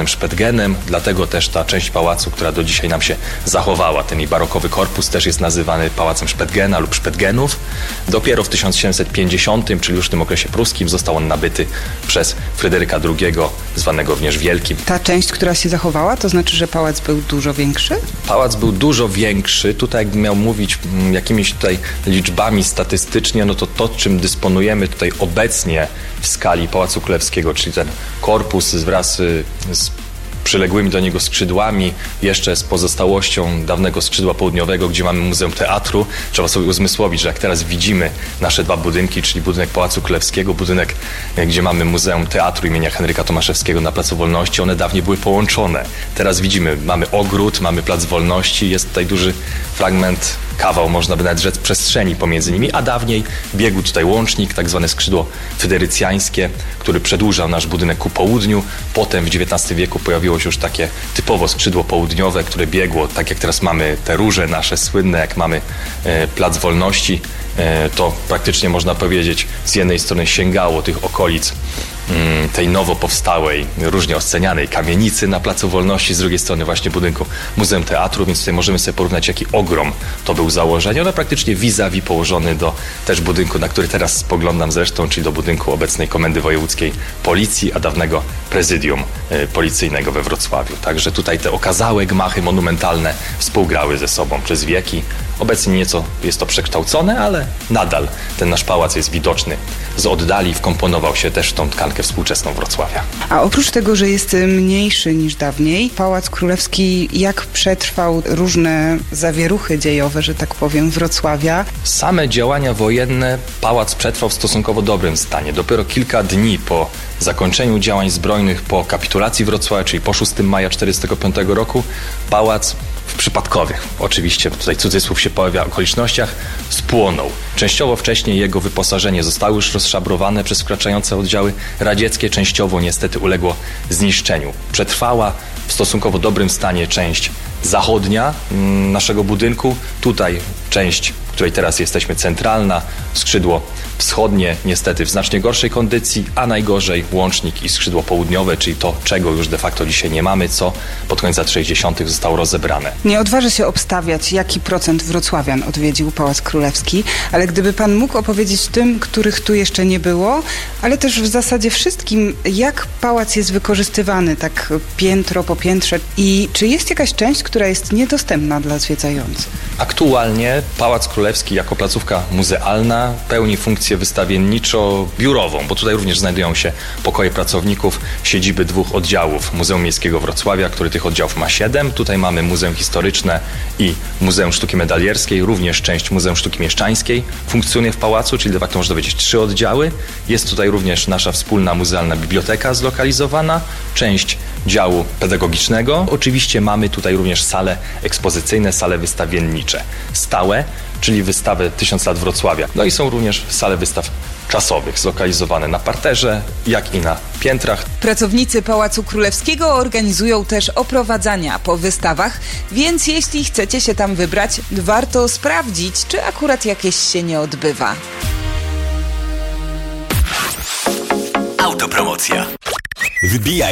Pałacem Szpetgenem, dlatego też ta część pałacu, która do dzisiaj nam się zachowała, ten jej barokowy korpus też jest nazywany Pałacem Szpetgena lub Szpetgenów. Dopiero w 1750, czyli już w tym okresie pruskim, został on nabyty przez Fryderyka II, zwanego również Wielkim. Ta część, która się zachowała, to znaczy, że pałac był dużo większy? Pałac był dużo większy. Tutaj jakbym miał mówić jakimiś tutaj liczbami statystycznie, no to czym dysponujemy tutaj obecnie w skali Pałacu Królewskiego, czyli ten korpus wraz z przyległymi do niego skrzydłami, jeszcze z pozostałością dawnego skrzydła południowego, gdzie mamy Muzeum Teatru. Trzeba sobie uzmysłowić, że jak teraz widzimy nasze dwa budynki, czyli budynek Pałacu Królewskiego, budynek, gdzie mamy Muzeum Teatru imienia Henryka Tomaszewskiego na Placu Wolności, one dawniej były połączone. Teraz widzimy, mamy ogród, mamy Plac Wolności, jest tutaj duży fragment, kawał, można by nawet rzec, przestrzeni pomiędzy nimi, a dawniej biegł tutaj łącznik, tak zwane skrzydło fryderycjańskie, który przedłużał nasz budynek ku południu. Potem w XIX wieku pojawiło się już takie typowo skrzydło południowe, które biegło, tak jak teraz mamy te róże nasze słynne, jak mamy Plac Wolności, to praktycznie można powiedzieć z jednej strony sięgało tych okolic tej nowo powstałej, różnie ocenianej kamienicy na Placu Wolności, z drugiej strony właśnie budynku Muzeum Teatru, więc tutaj możemy sobie porównać, jaki ogrom to był założenie. Ono praktycznie vis-a-vis położony do też budynku, na który teraz spoglądam zresztą, czyli do budynku obecnej Komendy Wojewódzkiej Policji, a dawnego prezydium policyjnego we Wrocławiu. Także tutaj te okazałe gmachy monumentalne współgrały ze sobą przez wieki. Obecnie nieco jest to przekształcone, ale nadal ten nasz pałac jest widoczny z oddali, wkomponował się też w tą tkankę współczesną Wrocławia. A oprócz tego, że jest mniejszy niż dawniej, Pałac Królewski jak przetrwał różne zawieruchy dziejowe, że tak powiem, Wrocławia? Same działania wojenne pałac przetrwał w stosunkowo dobrym stanie. Dopiero kilka dni po zakończeniu działań zbrojnych, po kapitulacji Wrocławia, czyli po 6 maja 1945 roku, pałac w przypadkowych, oczywiście tutaj cudzysłów się pojawia, okolicznościach, spłonął. Częściowo wcześniej jego wyposażenie zostało już rozszabrowane przez wkraczające oddziały radzieckie, częściowo niestety uległo zniszczeniu. Przetrwała w stosunkowo dobrym stanie część zachodnia naszego budynku, tutaj część, w której teraz jesteśmy, centralna, skrzydło wschodnie niestety w znacznie gorszej kondycji, a najgorzej łącznik i skrzydło południowe, czyli to, czego już de facto dzisiaj nie mamy, co pod koniec lat 60. zostało rozebrane. Nie odważę się obstawiać, jaki procent wrocławian odwiedził Pałac Królewski, ale gdyby pan mógł opowiedzieć tym, których tu jeszcze nie było, ale też w zasadzie wszystkim, jak pałac jest wykorzystywany, tak piętro po piętrze i czy jest jakaś część, która jest niedostępna dla zwiedzających? Aktualnie Pałac Królewski jako placówka muzealna pełni funkcję wystawienniczo-biurową, bo tutaj również znajdują się pokoje pracowników, siedziby dwóch oddziałów Muzeum Miejskiego Wrocławia, który tych oddziałów ma 7. Tutaj mamy Muzeum Historyczne i Muzeum Sztuki Medalierskiej, również część Muzeum Sztuki Mieszczańskiej funkcjonuje w pałacu, czyli de facto można powiedzieć 3 oddziały. Jest tutaj również nasza wspólna muzealna biblioteka zlokalizowana, część działu pedagogicznego. Oczywiście mamy tutaj również sale ekspozycyjne, sale wystawiennicze. Stałe, czyli wystawę 1000 lat Wrocławia. No i są również sale wystaw czasowych, zlokalizowane na parterze, jak i na piętrach. Pracownicy Pałacu Królewskiego organizują też oprowadzania po wystawach, więc jeśli chcecie się tam wybrać, warto sprawdzić, czy akurat jakieś się nie odbywa. Autopromocja. Wbijaj